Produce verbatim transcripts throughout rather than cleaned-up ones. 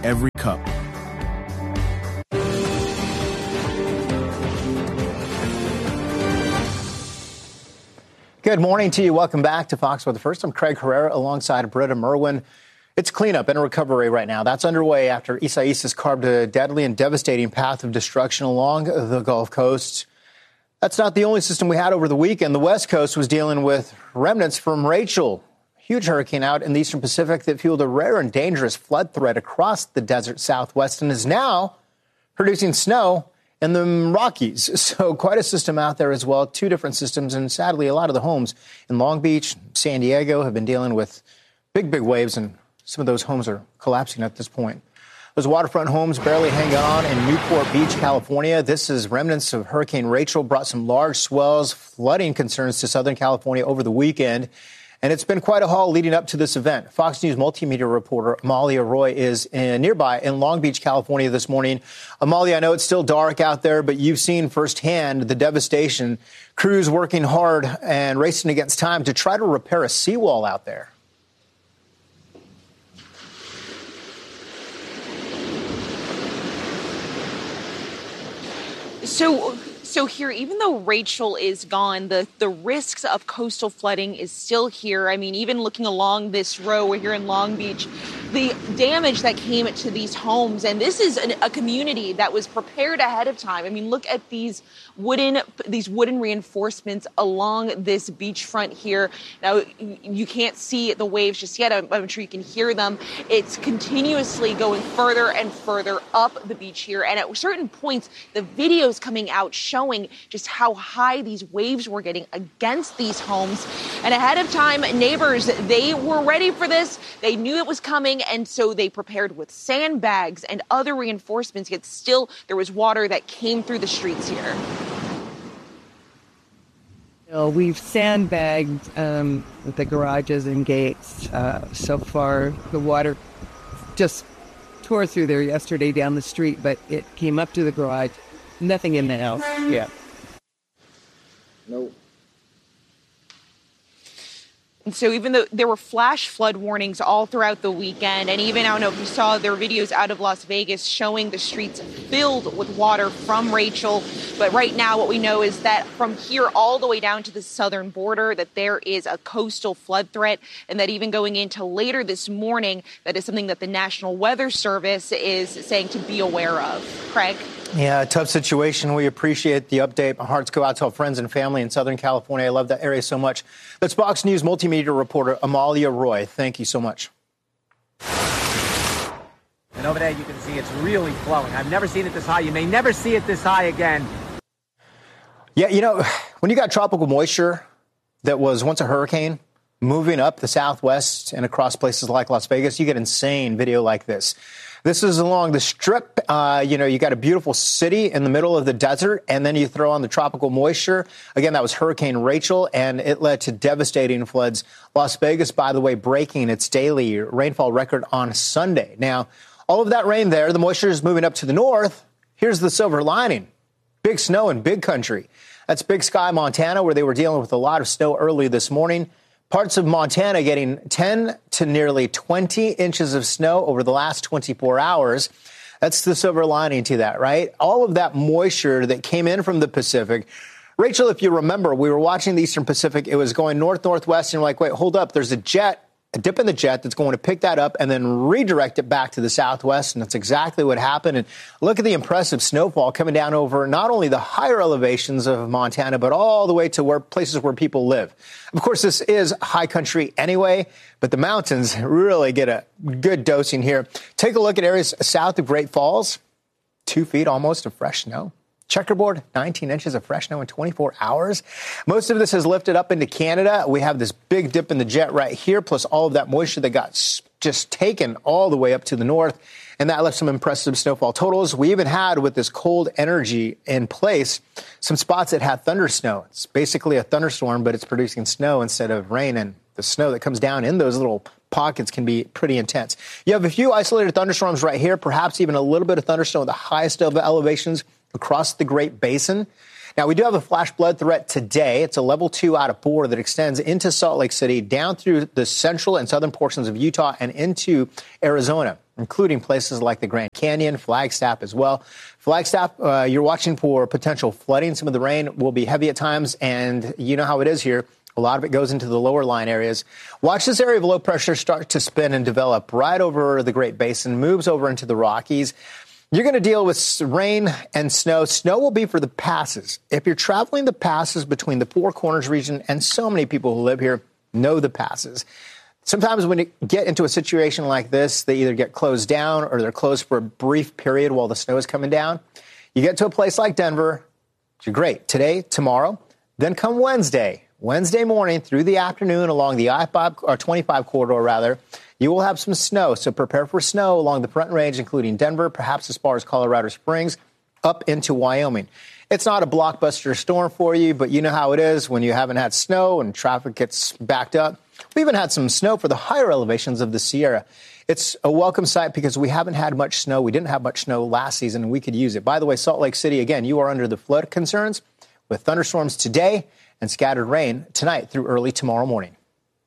every cup. Good morning to you. Welcome back to Fox Weather First. I'm Craig Herrera alongside Britta Merwin. It's cleanup and recovery right now. That's underway after Isaias has carved a deadly and devastating path of destruction along the Gulf Coast. That's not the only system we had over the weekend. The West Coast was dealing with remnants from Rachel, a huge hurricane out in the eastern Pacific that fueled a rare and dangerous flood threat across the desert Southwest and is now producing snow in the Rockies. So quite a system out there as well, two different systems. And sadly, a lot of the homes in Long Beach, San Diego have been dealing with big, big waves, and some of those homes are collapsing at this point. Those waterfront homes barely hang on in Newport Beach, California. This is remnants of Hurricane Rachel, brought some large swells, flooding concerns to Southern California over the weekend. And it's been quite a haul leading up to this event. Fox News multimedia reporter Amalia Roy is in, nearby in Long Beach, California this morning. Amalia, I know it's still dark out there, but you've seen firsthand the devastation. Crews working hard and racing against time to try to repair a seawall out there. So, so here, even though Rachel is gone, the, the risks of coastal flooding is still here. I mean, even looking along this row, we're here in Long Beach, the damage that came to these homes. And this is an, a community that was prepared ahead of time. I mean, look at these wooden, these wooden reinforcements along this beachfront here. Now, you can't see the waves just yet. I'm, I'm sure you can hear them. It's continuously going further and further up the beach here. And at certain points, the videos coming out showing just how high these waves were getting against these homes. And ahead of time, neighbors, they were ready for this. They knew it was coming, and so they prepared with sandbags and other reinforcements, yet still there was water that came through the streets here. You know, we've sandbagged um, the garages and gates. Uh, so far, the water just tore through there yesterday down the street, but it came up to the garage. Nothing in the house. Yeah. No. And so even though there were flash flood warnings all throughout the weekend, and even, I don't know if you saw, there were videos out of Las Vegas showing the streets filled with water from Rachel. But right now, what we know is that from here all the way down to the southern border, that there is a coastal flood threat, and that even going into later this morning, that is something that the National Weather Service is saying to be aware of. Craig? Yeah, tough situation. We appreciate the update. My hearts go out to our friends and family in Southern California. I love that area so much. That's Fox News multimedia reporter Amalia Roy. Thank you so much. And over there you can see it's really flowing. I've never seen it this high. You may never see it this high again. Yeah, you know, when you got tropical moisture that was once a hurricane moving up the Southwest and across places like Las Vegas, you get insane video like this. This is along the Strip. Uh, you know, you got a beautiful city in the middle of the desert, and then you throw on the tropical moisture. Again, that was Hurricane Rachel, and it led to devastating floods. Las Vegas, by the way, breaking its daily rainfall record on Sunday. Now, all of that rain there, the moisture is moving up to the north. Here's the silver lining. Big snow in Big Country. That's Big Sky, Montana, where they were dealing with a lot of snow early this morning. Parts of Montana getting ten to nearly twenty inches of snow over the last twenty-four hours. That's the silver lining to that, right? All of that moisture that came in from the Pacific. Rachel, if you remember, we were watching the Eastern Pacific. It was going north-northwest, and you're like, wait, hold up. There's a jet, a dip in the jet that's going to pick that up and then redirect it back to the southwest. And that's exactly what happened. And look at the impressive snowfall coming down over not only the higher elevations of Montana, but all the way to where places where people live. Of course, this is high country anyway, but the mountains really get a good dosing here. Take a look at areas south of Great Falls, two feet almost of fresh snow. Checkerboard, nineteen inches of fresh snow in twenty-four hours. Most of this has lifted up into Canada. We have this big dip in the jet right here, plus all of that moisture that got just taken all the way up to the north. And that left some impressive snowfall totals. We even had, with this cold energy in place, some spots that had thunder snow. It's basically a thunderstorm, but it's producing snow instead of rain. And the snow that comes down in those little pockets can be pretty intense. You have a few isolated thunderstorms right here, perhaps even a little bit of thunderstorm at the highest of elevations across the Great Basin. Now, we do have a flash flood threat today. It's a level two out of four that extends into Salt Lake City, down through the central and southern portions of Utah and into Arizona, including places like the Grand Canyon, Flagstaff as well. Flagstaff, uh, you're watching for potential flooding. Some of the rain will be heavy at times, and you know how it is here. A lot of it goes into the lower line areas. Watch this area of low pressure start to spin and develop right over the Great Basin, moves over into the Rockies. You're going to deal with rain and snow. Snow will be for the passes. If you're traveling the passes between the Four Corners region, and so many people who live here know the passes. Sometimes when you get into a situation like this, they either get closed down or they're closed for a brief period while the snow is coming down. You get to a place like Denver, you're great. Today, tomorrow, then come Wednesday. Wednesday morning through the afternoon along the I five or twenty-five corridor, rather, you will have some snow. So prepare for snow along the Front Range, including Denver, perhaps as far as Colorado Springs, up into Wyoming. It's not a blockbuster storm for you, but you know how it is when you haven't had snow and traffic gets backed up. We even had some snow for the higher elevations of the Sierra. It's a welcome sight because we haven't had much snow. We didn't have much snow last season, and we could use it. By the way, Salt Lake City, again, you are under the flood concerns with thunderstorms today and scattered rain tonight through early tomorrow morning.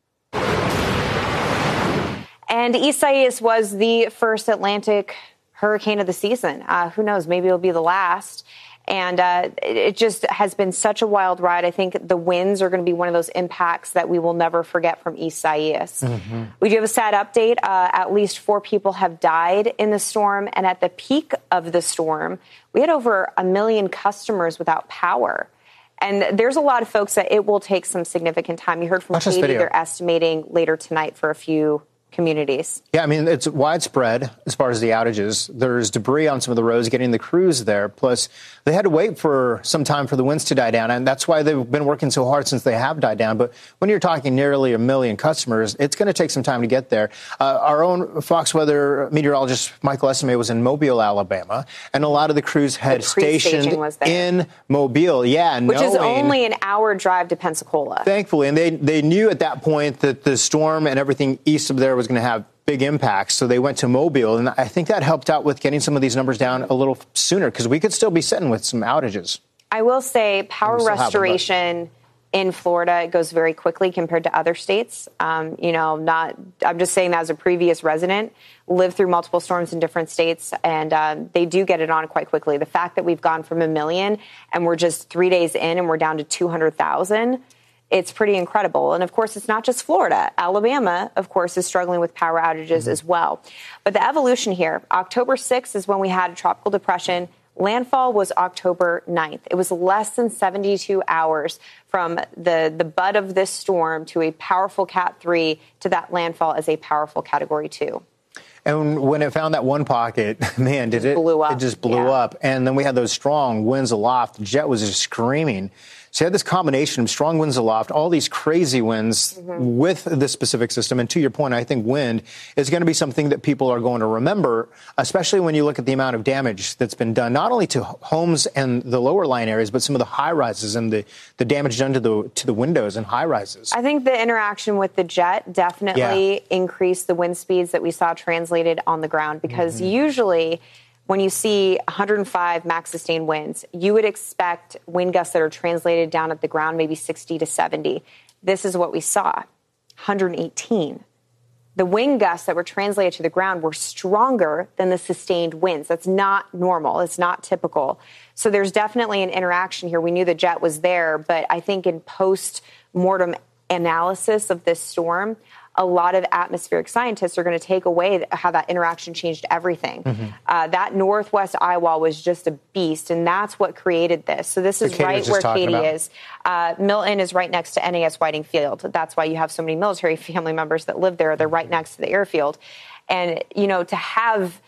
And Isaias was the first Atlantic hurricane of the season. Uh, who knows? Maybe it'll be the last. And uh, it just has been such a wild ride. I think the winds are going to be one of those impacts that we will never forget from Isaias. Mm-hmm. We do have a sad update. Uh, at least four people have died in the storm. And at the peak of the storm, we had over a million customers without power. And there's a lot of folks that it will take some significant time. You heard from Katie, they're estimating later tonight for a few communities. Yeah, I mean, it's widespread as far as the outages. There's debris on some of the roads getting the crews there. Plus, they had to wait for some time for the winds to die down. And that's why they've been working so hard since they have died down. But when you're talking nearly a million customers, it's going to take some time to get there. Uh, our own Fox Weather meteorologist, Michael Esime, was in Mobile, Alabama. And a lot of the crews had stationed in Mobile. Yeah, Which knowing, is only an hour drive to Pensacola. Thankfully. And they, they knew at that point that the storm and everything east of there was going to have big impacts. So they went to Mobile. And I think that helped out with getting some of these numbers down a little sooner because we could still be sitting with some outages. I will say power restoration in Florida goes very quickly compared to other states. Um, you know, not I'm just saying that as a previous resident, lived through multiple storms in different states, and uh, they do get it on quite quickly. The fact that we've gone from a million and we're just three days in and we're down to two hundred thousand, it's pretty incredible. And, of course, it's not just Florida. Alabama, of course, is struggling with power outages mm-hmm. as well. But the evolution here, October sixth is when we had a tropical depression. Landfall was October ninth. It was less than seventy-two hours from the, the butt of this storm to a powerful Cat three to that landfall as a powerful Category two. And when it found that one pocket, man, did it, blew up. it just blew yeah. up. And then we had those strong winds aloft. The jet was just screaming. So you had this combination of strong winds aloft, all these crazy winds mm-hmm. with this specific system. And to your point, I think wind is going to be something that people are going to remember, especially when you look at the amount of damage that's been done, not only to homes and the lower line areas, but some of the high rises and the, the damage done to the to the windows and high rises. I think the interaction with the jet definitely yeah. increased the wind speeds that we saw translated on the ground, because mm-hmm. usually when you see one hundred five max sustained winds, you would expect wind gusts that are translated down at the ground, maybe sixty to seventy. This is what we saw, one hundred eighteen. The wind gusts that were translated to the ground were stronger than the sustained winds. That's not normal. It's not typical. So there's definitely an interaction here. We knew the jet was there, but I think in post-mortem analysis of this storm, a lot of atmospheric scientists are going to take away how that interaction changed everything. Mm-hmm. Uh, that northwest eye wall was just a beast, and that's what created this. So this is right where Katie is. Uh, Milton is right next to N A S Whiting Field. That's why you have so many military family members that live there. They're right next to the airfield. And, you know, to have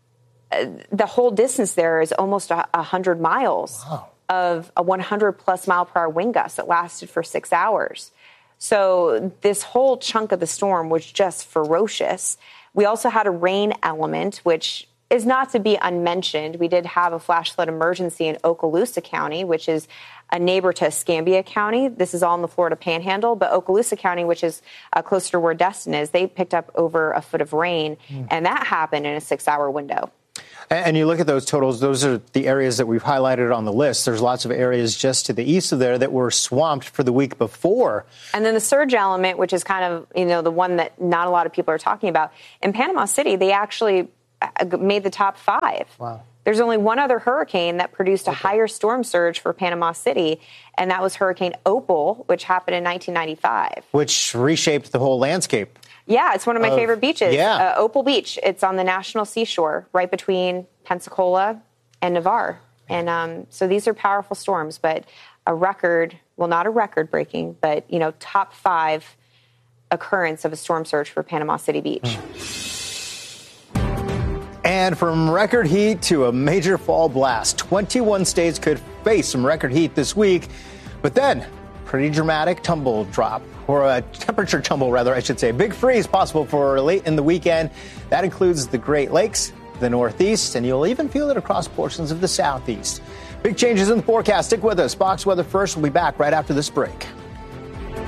uh, the whole distance there is almost a, a hundred miles wow. of a one hundred plus mile per hour wind gust that lasted for six hours. So this whole chunk of the storm was just ferocious. We also had a rain element, which is not to be unmentioned. We did have a flash flood emergency in Okaloosa County, which is a neighbor to Escambia County. This is all in the Florida Panhandle. But Okaloosa County, which is uh, closer to where Destin is, they picked up over a foot of rain. Mm. And that happened in a six-hour window. And you look at those totals, those are the areas that we've highlighted on the list. There's lots of areas just to the east of there that were swamped for the week before. And then the surge element, which is kind of, you know, the one that not a lot of people are talking about. In Panama City, they actually made the top five. Wow. There's only one other hurricane that produced a okay. higher storm surge for Panama City, and that was Hurricane Opal, which happened in nineteen ninety-five. Which reshaped the whole landscape. Yeah, it's one of my of, favorite beaches, yeah. uh, Opal Beach. It's on the National Seashore, right between Pensacola and Navarre. And um, so these are powerful storms, but a record, well, not a record-breaking, but, you know, top five occurrence of a storm surge for Panama City Beach. Mm. And from record heat to a major fall blast, twenty-one states could face some record heat this week, but then pretty dramatic tumble drop. Or a temperature tumble, rather, I should say. Big freeze possible for late in the weekend. That includes the Great Lakes, the Northeast, and you'll even feel it across portions of the Southeast. Big changes in the forecast. Stick with us. Fox Weather First will be back right after this break.